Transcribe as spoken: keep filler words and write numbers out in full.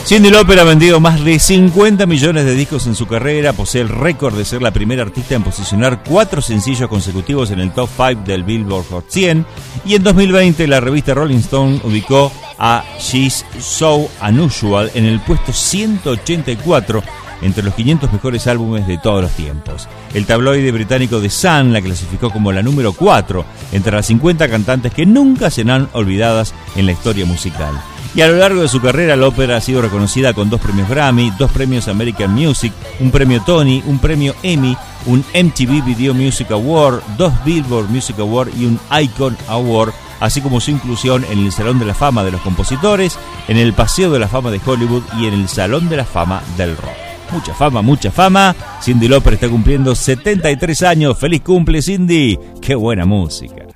Cyndi Lauper ha vendido más de cincuenta millones de discos en su carrera, posee el récord de ser la primera artista en posicionar cuatro sencillos consecutivos en el top cinco del Billboard Hot cien, y en dos mil veinte la revista Rolling Stone ubicó a She's So Unusual en el puesto ciento ochenta y cuatro entre los quinientos mejores álbumes de todos los tiempos. El tabloide británico The Sun la clasificó como la número cuatro entre las cincuenta cantantes que nunca serán olvidadas en la historia musical. Y a lo largo de su carrera, Lauper ha sido reconocida con dos premios Grammy, dos premios American Music, un premio Tony, un premio Emmy, un M T V Video Music Award, dos Billboard Music Award y un Icon Award, así como su inclusión en el Salón de la Fama de los Compositores, en el Paseo de la Fama de Hollywood y en el Salón de la Fama del Rock. Mucha fama, mucha fama. Cyndi Lauper está cumpliendo setenta y tres años. ¡Feliz cumple, Cyndi! ¡Qué buena música!